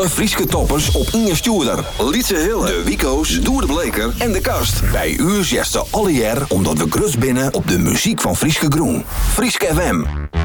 alle Frieske toppers op Inge Stuurder. Lietse Hille, de Wico's, Doer de Bleker en de Kast. Bij u zegt ze alle jaar omdat we grus binnen op de muziek van Frieske Groen. Frieske FM.